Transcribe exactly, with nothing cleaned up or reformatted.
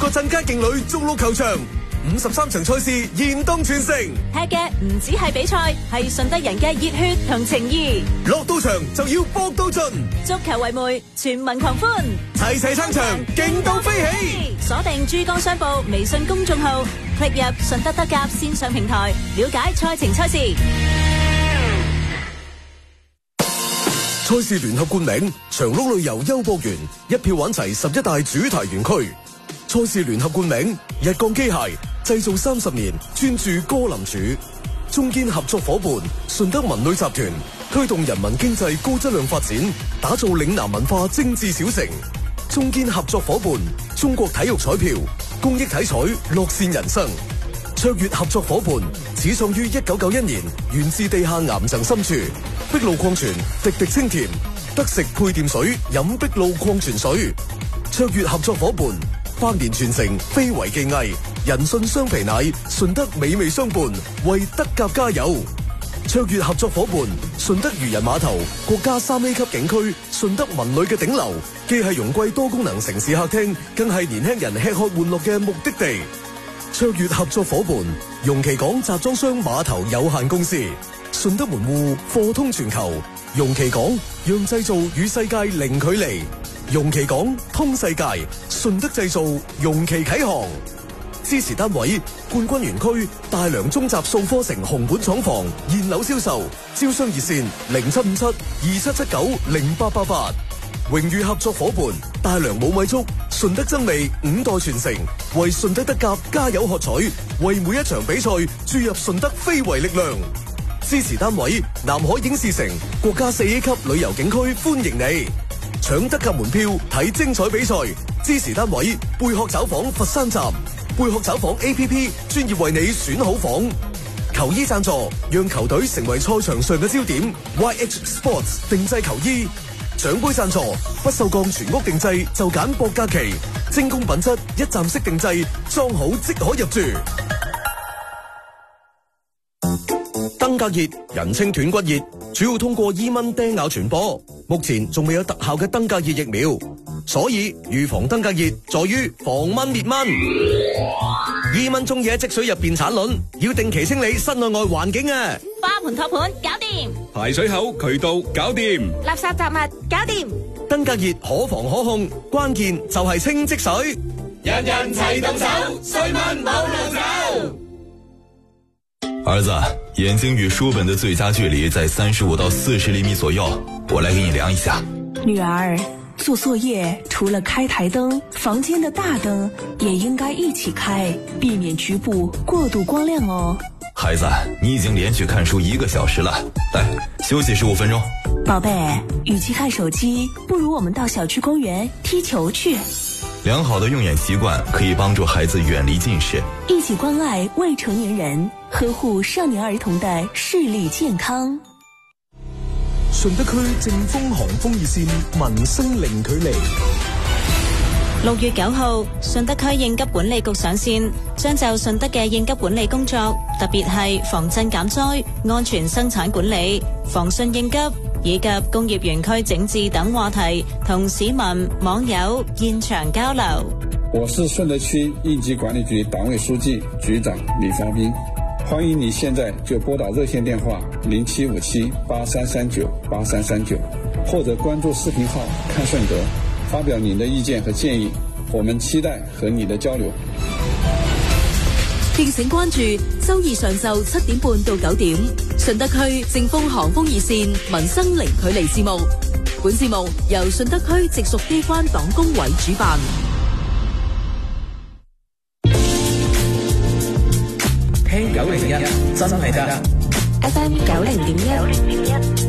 個鎮街勁旅逐鹿球場，五十三場賽事現當全城。 踢嘅唔止係比賽，係順德人嘅熱血同情誼。 落到場就要搏到盡， 足球為媒，全民狂歡， 齊齊撐場，勁到飛起。 鎖定珠江商報微信公眾號，click入順德德甲線上平台，了解賽程賽事。 賽事聯合冠名長鹿旅遊優博園，一票玩齊十一大主題園區。賽事聯合冠名日鋼機械，製造三十年，專注歌林柱。中堅合作伙伴順德文旅集團，推動人民經濟高質量發展，打造嶺南文化精緻小城。中堅合作伙伴中國體育彩票，公益體彩，樂善人生。卓越合作伙伴始創於一九九一年，源自地下岩層深處。碧露礦泉，滴滴清甜，得食配電水，飲碧露礦泉水。卓越合作伙伴，百年傳承，非遺技藝，人信雙皮奶，順德美味相伴，為德甲加油。卓越合作伙伴，順德漁人碼頭，國家三 A 級景區，順德文旅嘅頂流，既係容桂多功能城市客廳，更係年輕人吃喝玩樂嘅目的地。卓越合作伙伴，容其港集裝箱碼頭有限公司。順德門戶，貨通全球。容其港，讓製造與世界零距離。容其港，通世界。順德製造，容其啟航。支持單位：冠軍園區大良中集數科城紅本廠房現樓銷售，招商熱線零七五七二七七九零八八八。榮譽合作伙伴：大良冇米粥，順德真味五代傳承，為順德德甲加油喝彩，為每一場比賽注入順德非遺力量。支持單位：南海影視城國家四 A 級旅遊景區歡迎你，搶德甲門票睇精彩比賽。支持單位：貝殼找房佛山站，貝殼找房 A P P 專業為你選好房。球衣贊助，讓球隊成為賽場上嘅焦點。Y H Sports 定製球衣。獎杯贊助，不鏽鋼全屋定製就揀博嘉奇，精工品質一站式定製，裝好即可入住。登革熱，人稱斷骨熱，主要通過伊蚊叮咬傳播。目前仲未有特效嘅登革熱疫苗，所以預防登革熱在於防蚊滅蚊。伊蚊中意喺積水入邊產卵，要定期清理室內外環境啊！ 花盆托盤搞掂， 排水口渠道搞掂， 垃圾雜物搞掂。 登革熱可防可控，關鍵就係清積水。 人人齊動手，水蚊冇路走。 兒子，眼睛與書本的最佳距離在三十五到四十厘米左右，我來給你量一下。 女兒，做作業除了開台燈，房間的大燈也應該一起開，避免局部過度光亮哦。 孩子，你已經連續看書一個小時了，來休息十五分鐘。 寶貝，與其看手機，不如我們到小區公園踢球去。 良好的用眼習慣可以幫助孩子遠離近視， 一起關愛未成年人，呵護少年兒童的視力健康。 順德區正風航風熱線，民生零距離。 六月九號，順德區應急管理局上線，將就順德嘅應急管理工作，特別係防震減災、安全生產管理、防汛應急以及工業園區整治等話題，同市民網友現場交流。 我是順德區應急管理局黨委書記局長李發斌，歡迎你現在就撥打熱線電話零七五七八三三九八三三九，或者關注視頻號看順德，發表您的意見和建議，我們期待和你的交流。 敬請關注周二上晝七點半到九點，順德區正風航風熱線民生零距離節目。本節目由順德區直屬機關黨工委主辦。 聽九零一真係得 F M 九零點一。